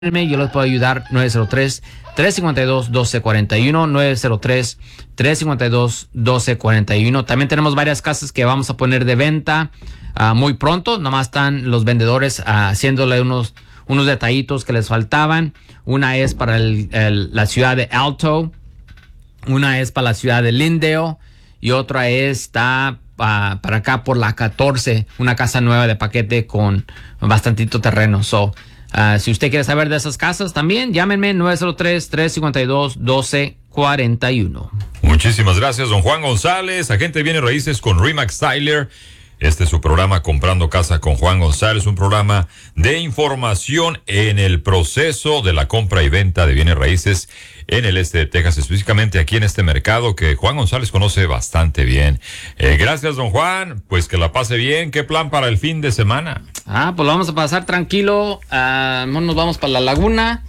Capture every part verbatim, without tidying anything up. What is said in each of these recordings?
Yo les puedo ayudar. Nueve cero tres, tres cinco dos, uno dos cuatro uno, nueve cero tres, tres cinco dos, uno dos cuatro uno. También tenemos varias casas que vamos a poner de venta uh, muy pronto. Nomás están los vendedores uh, haciéndole unos, unos detallitos que les faltaban. Una es para el, el, la ciudad de Alto, una es para la ciudad de Lindale y otra está uh, para acá por la catorce, una casa nueva de paquete con bastantito terreno. So, Uh, si usted quiere saber de esas casas también, llámenme nueve cero tres, tres cinco dos, uno dos cuatro uno. Muchísimas gracias, don Juan González, agente de bienes raíces con Remax Tyler. Este es su programa Comprando Casa con Juan González, un programa de información en el proceso de la compra y venta de bienes raíces en el este de Texas, específicamente aquí en este mercado que Juan González conoce bastante bien. Eh, gracias, don Juan, pues que la pase bien. ¿Qué plan para el fin de semana? Ah, pues lo vamos a pasar tranquilo. Uh, nos vamos para la laguna.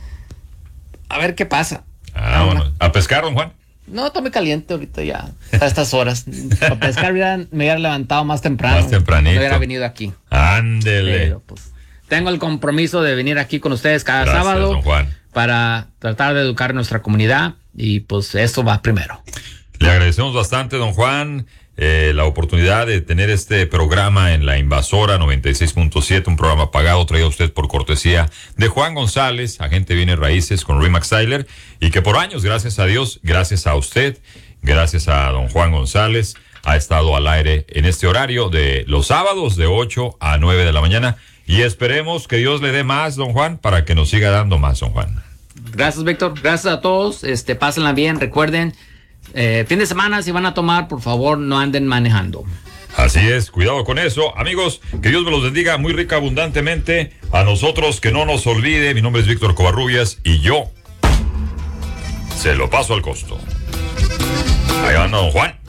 A ver qué pasa. Ah, bueno. ¿A pescar, don Juan? No, está muy caliente ahorita ya, a estas horas. Para pescar hubiera, me hubiera levantado más temprano. Más tempranito. No hubiera venido aquí. Ándele. Pero, pues, tengo el compromiso de venir aquí con ustedes cada Gracias, sábado, don Juan, para tratar de educar a nuestra comunidad y pues eso va primero. Le agradecemos bastante, don Juan, eh, la oportunidad de tener este programa en la Invasora noventa y seis punto siete, un programa pagado traído a usted por cortesía de Juan González, agente de bienes raíces con Remax Tyler, y que por años, gracias a Dios, gracias a usted, gracias a don Juan González, ha estado al aire en este horario de los sábados de ocho a nueve de la mañana, y esperemos que Dios le dé más, don Juan, para que nos siga dando más, don Juan. Gracias, Víctor, gracias a todos, este, pásenla bien, recuerden, Eh, fin de semana, si van a tomar, por favor, no anden manejando. Así es, cuidado con eso. Amigos, que Dios me los bendiga muy rica, abundantemente. A nosotros, que no nos olvide. Mi nombre es Víctor Covarrubias y yo se lo paso al costo. Ahí anda don Juan.